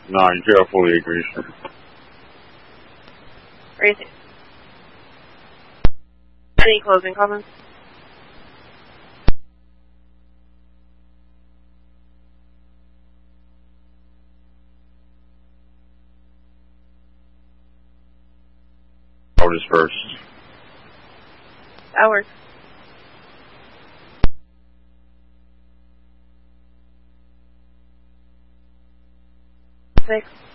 No, you feel fully agree, sir. Raising. Any closing comments? I'll disperse. That works. Six.